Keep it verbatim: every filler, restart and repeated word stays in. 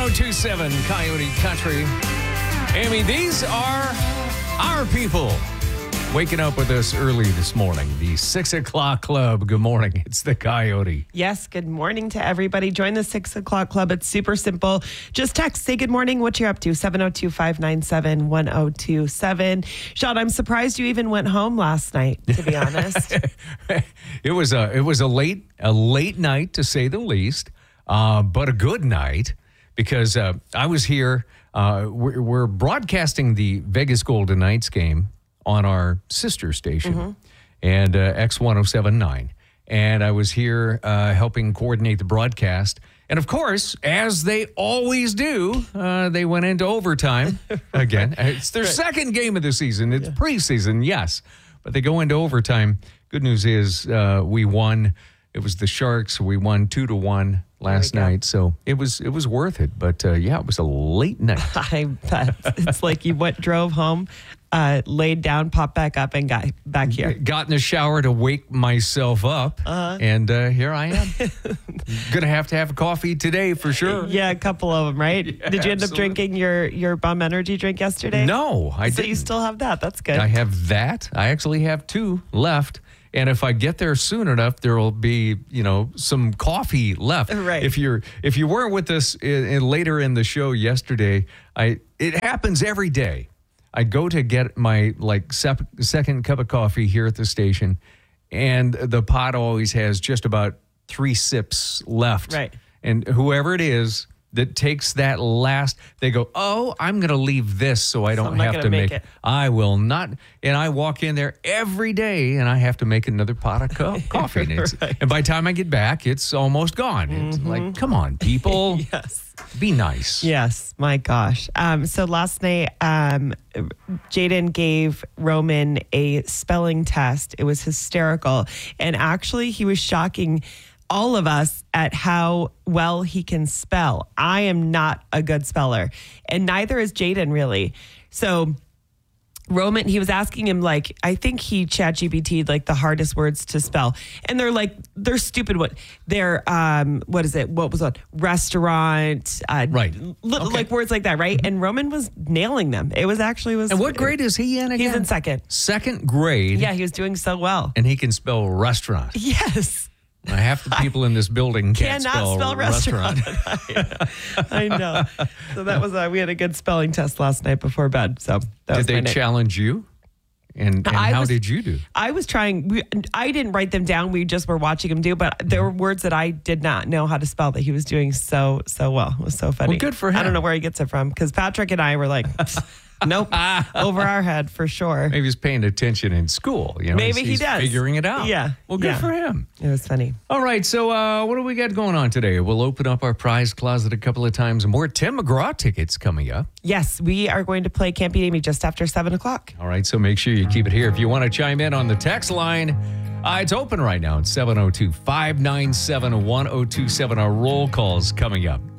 oh two seven Coyote Country. Amy, these are our people waking up with us early this morning. The six o'clock club. Good morning. It's the Coyote. Yes, good morning to everybody. Join the six o'clock club. It's super simple. Just text, say good morning, what you're up to, seven oh two, five nine seven, one oh two seven. Sean, I'm surprised you even went home last night, to be honest. It was a it was a late a late night, to say the least, uh, but a good night because uh, I was here. Uh, we're, we're broadcasting the Vegas Golden Knights game on our sister station, mm-hmm. and uh, X one oh seven point nine. And I was here uh, helping coordinate the broadcast. And of course, as they always do, uh, they went into overtime again. It's their right. second game of the season. It's yeah. preseason, yes. But they go into overtime. Good news is uh, we won. It was the Sharks. We won two to one last night. So it was it was worth it. But uh, yeah, it was a late night. I bet. It's like you went, drove home, uh, laid down, popped back up, and got back here. Got in the shower to wake myself up. Uh-huh. And uh, here I am. Going to have to have a coffee today for sure. Yeah, a couple of them, right? Yeah, Did you end absolutely. up drinking your, your Bum Energy drink yesterday? No, I so didn't. You still have that. That's good. I have that. I actually have two left. And if I get there soon enough, there will be, you know, some coffee left. Right. If you're if you weren't with us in, in later in the show yesterday, I it happens every day. I go to get my like sep- second cup of coffee here at the station, and the pot always has just about three sips left. Right. And whoever it is that takes that last, they go, oh, I'm going to leave this so I don't I'm not have to make, make it. I will not. And I walk in there every day and I have to make another pot of co- coffee. And, it's, Right. and by the time I get back, it's almost gone. It's Mm-hmm. like, come on, people. Yes. Be nice. Yes, my gosh. Um, so last night, um, Jaden gave Roman a spelling test. It was hysterical. And actually, he was shocking all of us at how well he can spell. I am not a good speller, and neither is Jaden really. So Roman, he was asking him, like, I think he chat G P T'd like the hardest words to spell. And they're like, they're stupid. What they're, um, what is it? What was it? Restaurant. Uh, Right. L- Okay. Like words like that, right? Mm-hmm. And Roman was nailing them. It was actually was. And what grade is he in again? He's in second. Second grade. Yeah, he was doing so well. And he can spell restaurant. Yes. Now, half the people in this building can't Cannot spell, spell restaurant. restaurant. I know. So that was, uh, we had a good spelling test last night before bed. So that was Did they my night. challenge you? And, and I how was- did you do? I was trying, we, I didn't write them down. We just were watching him do, but there were words that I did not know how to spell that he was doing so, so well. It was so funny. Well, good for him. I don't know where he gets it from because Patrick and I were like, nope, over our head for sure. Maybe he's paying attention in school. You know, Maybe he's, he he's does. figuring it out. Yeah. Well, good Yeah. for him. It was funny. All right. So uh, what do we got going on today? We'll open up our prize closet a couple of times. More Tim McGraw tickets coming up. Yes, we are going to play Can't Beat Amy just after seven o'clock. All right. So make sure you keep it here. If you want to chime in on the text line, uh, it's open right now. It's seven oh two, five nine seven, one oh two seven. Our roll call's coming up.